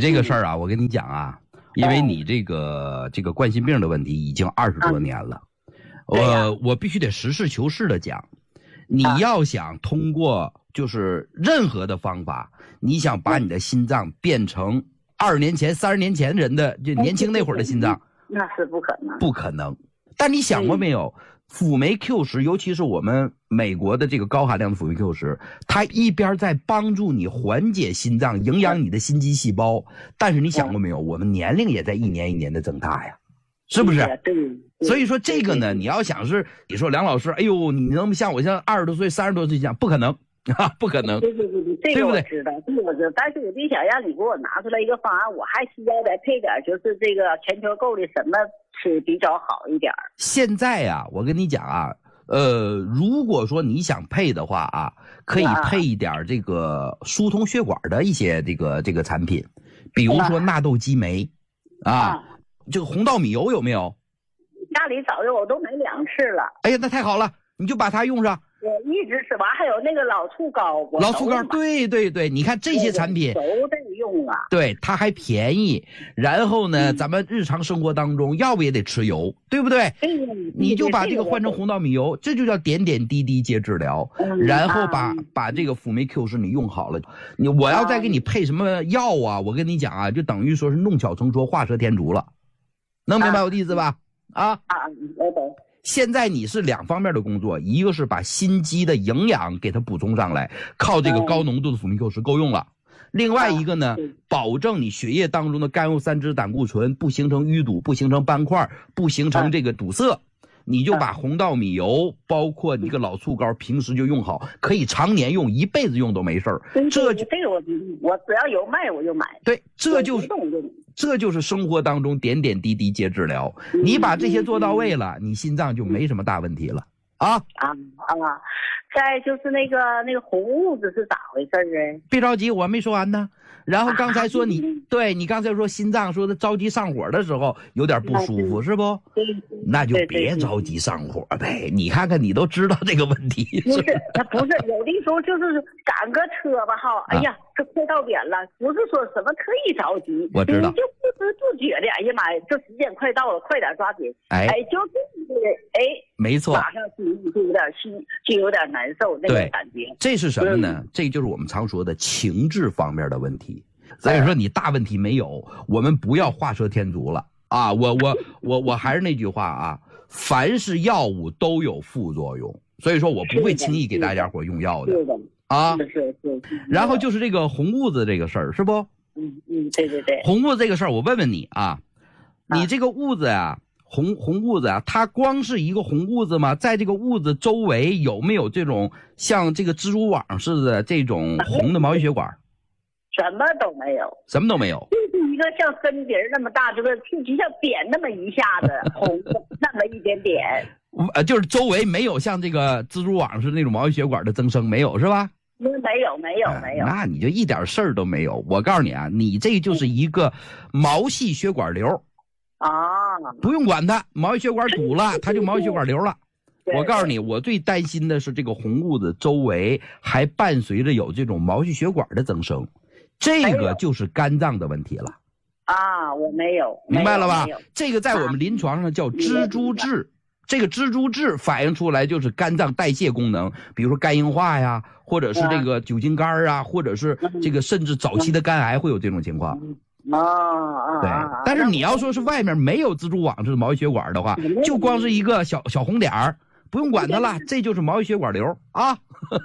这个事儿啊，我跟你讲啊，因为你这个冠心病的问题已经20多年了，我必须得实事求是的讲，你要想通过就是任何的方法，你想把你的心脏变成20年前、30年前人的就年轻那会儿的心脏， 那是不可能， 不可能。但你想过没有？辅酶 Q10，尤其是我们美国的这个高含量的辅酶 Q10，它一边在帮助你缓解心脏、营养你的心肌细胞，但是你想过没有？我们年龄也在一年一年的增大呀，是不是？ 对。 所以说这个呢，你要想是你说梁老师，哎呦，你能像我像20多岁、30多岁这样，不可能。不可能， 对，这个我知道，这个我知道。但是我就想让你给我拿出来一个方案，我还需要再配点，就是这个全球购的什么吃比较好一点。 现在啊，我跟你讲啊，如果说你想配的话啊，可以配一点这个疏通血管的一些这个产品，比如说纳豆激酶啊，这个红稻米油有没有？ 家里早就我都买2次了。 哎呀，那太好了，你就把它用上。 我一直吃完，还有那个老醋膏， 老醋膏，对，你看这些产品都在用啊。 对，它还便宜。然后呢，咱们日常生活当中要不也得吃油，对不对？你就把这个换成红稻米油，这就叫点点滴滴皆治疗。然后把这个辅酶 Q10你用好了，我要再给你配什么药啊？我跟你讲啊，就等于说是弄巧成拙，画蛇添足了，能明白我的意思吧？ 我懂。 现在你是2方面的工作，一个是把心肌的营养给它补充上来，靠这个高浓度的辅酶 Q10够用了。另外一个呢，保证你血液当中的甘油三酯胆固醇不形成淤堵，不形成斑块，不形成这个堵塞。你就把红稻米油包括你这个老醋膏平时就用好，可以常年用，一辈子用都没事儿。 这个我只要有卖我就买。 对，这就是生活当中点点滴滴皆治疗。你把这些做到位了，你心脏就没什么大问题了啊。 再就是那个红痦子是咋回事啊？ 别着急，我还没说完呢。然后刚才说你刚才说心脏说的着急上火的时候有点不舒服，是不？那就别着急上火呗。你看看你都知道这个问题。 不是，有的时候就是赶个车吧哈，哎呀，这快到点了，不是说什么特意着急， 我知道， 你就不知不觉的，哎呀妈呀，这时间快到了，快点抓紧，就是没错， 马上就有点难受那种感觉。这是什么呢？这就是我们常说的情志方面的问题。所以说你大问题没有，我们不要画蛇添足了啊！我还是那句话啊，凡是药物都有副作用，所以说我不会轻易给大家伙用药的啊。 是。 然后就是这个红痦子这个事儿，是不？ 对。 红痦子这个事儿，我问问你啊，你这个痦子啊，红痦子啊，它光是一个红痦子吗？在这个痦子周围有没有这种像这个蜘蛛网似的这种红的毛细血管？ 什么都没有，就是一个像针鼻那么大，就像点那么一下子红那么一点点。 就是周围没有像这个蜘蛛网似的那种毛细血管的增生，没有是吧？ 没有。 那你就一点事儿都没有。我告诉你啊，你这就是一个毛细血管瘤不用管它，毛细血管堵了，它就毛细血管瘤了。我告诉你，我最担心的是这个红痦子周围还伴随着有这种毛细血管的增生。这个就是肝脏的问题了我没有， 明白了吧？这个在我们临床上叫蜘蛛痣，这个蜘蛛痣反映出来就是肝脏代谢功能，比如说肝硬化呀，或者是这个酒精肝啊，或者是这个甚至早期的肝癌会有这种情况。对，但是你要说是外面没有蜘蛛网是毛细血管的话，就光是一个小红点儿，不用管它了，这就是毛细血管瘤啊。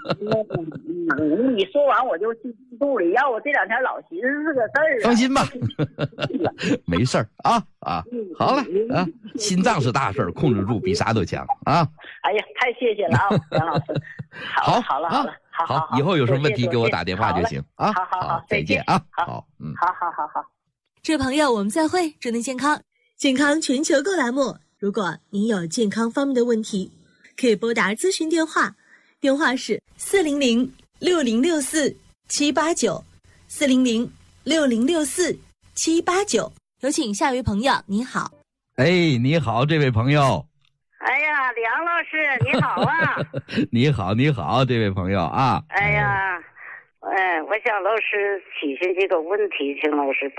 你说完我就进肚里，要我这2天老寻思是个事儿。 放心吧，没事儿啊。好了啊，心脏是大事儿，控制住比啥都强啊。 哎呀，太谢谢了啊，杨老师。好了， 好，以后有什么问题给我打电话就行啊。 好， 再见啊。 好。 这位朋友，我们再会，祝您健康。健康全球购栏目，如果您有健康方面的问题，可以拨打咨询电话，电话是400-6064-789，400-6064-789。有请下一位朋友，你好。 你好，这位朋友。 哎呀，梁老师你好啊。 你好，这位朋友啊。 哎呀，我想老师提醒这个问题，请老师